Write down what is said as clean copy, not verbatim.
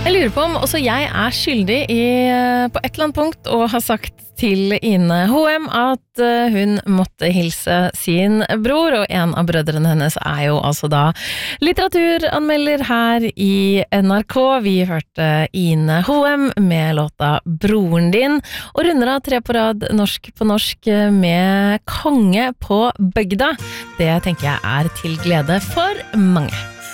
Jeg lurer på om også jeg skyldig på et eller annet punkt å ha sagt til Ine H.M. at hun måtte hilse sin bror, og en av brødrene hennes jo altså da litteraturanmelder her i NRK. Vi hørte Ine H.M. med låta Broren din, og runder av 3 på rad norsk på norsk med Konge på bygda. Det tenker jeg til glede for mange.